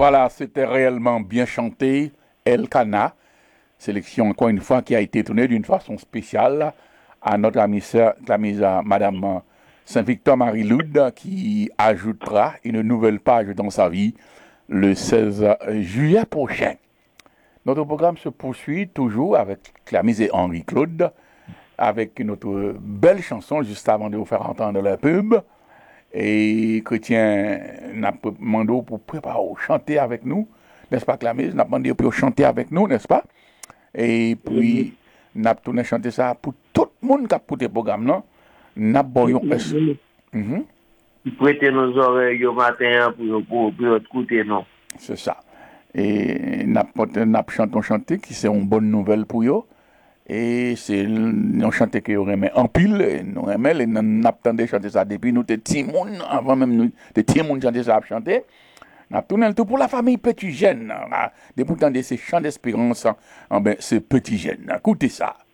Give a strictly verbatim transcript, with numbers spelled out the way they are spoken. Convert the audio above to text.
Voilà, c'était réellement bien chanté. El Cana, sélection encore une fois qui a été tournée d'une façon spéciale à notre amie sœur, l'amie à Madame Saint-Victor Marie-Loud qui ajoutera une nouvelle page dans sa vie le seize juillet prochain. Notre programme se poursuit toujours avec Clamise et Henri Claude, avec notre belle chanson juste avant de vous faire entendre la pub. Et Chrétien n'a demandé pour préparer, chanter avec nous, n'est-ce pas, Clamise? N'a demandé pour chanter avec nous, n'est-ce pas? Et puis, n'a tourné chanter ça pour tout le monde qui a écouté le programme, non? N'a boyon. Mm-hmm. Prêtez nos oreilles au matin pour, pour, pour écouter, non? C'est ça. Et n'a chanté chanté qui c'est une bonne nouvelle pour eux. Et c'est un chanté que nous aimons en pile, nous aimons, et nous attendons chanter ça depuis nous, des petits moun, avant même nous, des petits moun chanter ça à chanter. Nous avons tourné le tout pour la famille Petit Jeune. Depuis tant de ces chants d'espérance, ben, ce Petit Jeune. Écoutez ça.